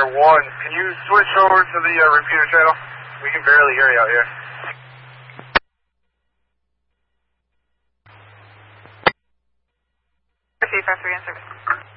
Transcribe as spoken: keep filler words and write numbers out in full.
one. Can you switch over to the uh, repeater channel? We can barely hear you out here. five three in service.